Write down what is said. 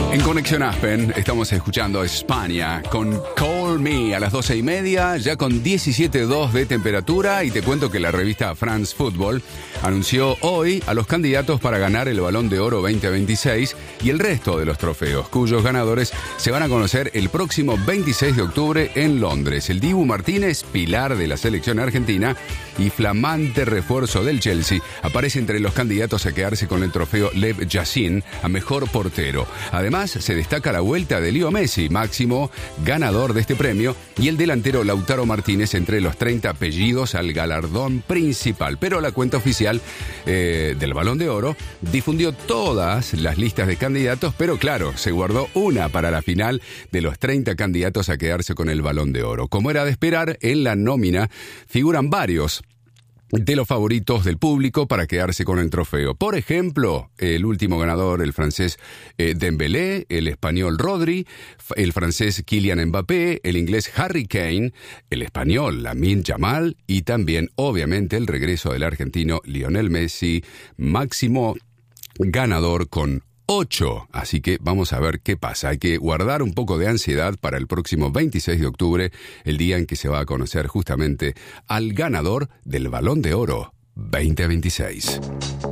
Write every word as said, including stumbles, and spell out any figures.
En Conexión Aspen estamos escuchando a España con Call Me a las doce y media, ya con diecisiete coma dos de temperatura, y te cuento que la revista France Football anunció hoy a los candidatos para ganar el Balón de Oro veinte veintiséis y el resto de los trofeos, cuyos ganadores se van a conocer el próximo veintiséis de octubre en Londres. El Dibu Martínez, pilar de la selección argentina y flamante refuerzo del Chelsea, aparece entre los candidatos a quedarse con el trofeo Lev Yashin a mejor portero. Además, se destaca la vuelta de Leo Messi, máximo ganador de este premio, y el delantero Lautaro Martínez entre los treinta apellidos al galardón principal. Pero la cuenta oficial eh, del Balón de Oro difundió todas las listas de candidatos, pero claro, se guardó una para la final de los treinta candidatos a quedarse con el Balón de Oro. Como era de esperar, en la nómina figuran varios de los favoritos del público para quedarse con el trofeo. Por ejemplo, el último ganador, el francés eh, Dembélé, el español Rodri, el francés Kylian Mbappé, el inglés Harry Kane, el español Lamine Yamal y también, obviamente, el regreso del argentino Lionel Messi, máximo ganador con ocho. Así que vamos a ver qué pasa. Hay que guardar un poco de ansiedad para el próximo veintiséis de octubre, el día en que se va a conocer justamente al ganador del Balón de Oro veinte veintiséis.